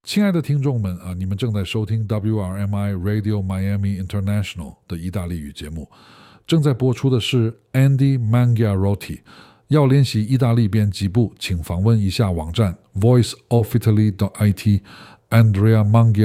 亲爱的听众们你们正在收听 WRMI Radio Miami International 的意大利语节目，正在播出的是 Andy Mangiarotti。要练习意大利编辑部，请访问一下网站 voiceofitaly.it。Andrea Mangia